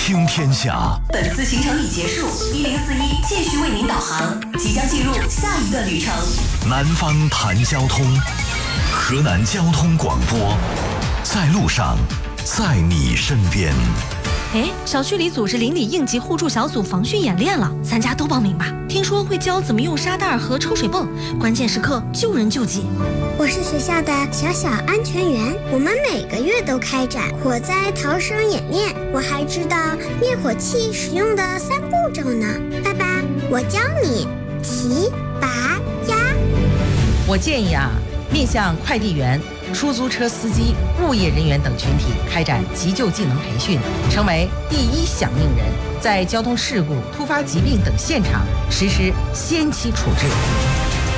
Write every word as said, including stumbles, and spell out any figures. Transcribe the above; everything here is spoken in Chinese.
听天下。 本次行程已结束，一零四一继续为您导航，即将进入下一段旅程。 南方谈交通，河南交通广播，在路上，在你身边。 哎，小区里组织邻里应急互助小组防汛演练了，咱家都报名吧。听说会教怎么用沙袋和抽水泵，关键时刻救人救己。 我是学校的小小安全员，我们每个月都开展火灾逃生演练，我还知道灭火器使用的三步骤呢。爸爸，我教你提、拔、压。 我建议啊，面向快递员、出租车司机、物业人员等群体开展急救技能培训，成为第一响应人，在交通事故、突发疾病等现场实施先期处置。